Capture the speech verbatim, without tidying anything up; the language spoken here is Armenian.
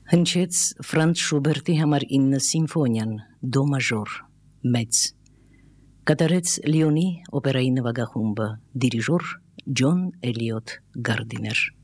Հնչեց Ֆրանց Շուբերտի համար ինը սիմֆոնիան դո մաժոր մեծ, կատարեց Լիոնի օպերայի նվագախումբը, դիրիժոր Ջոն Էլիոտ Գարդիներ։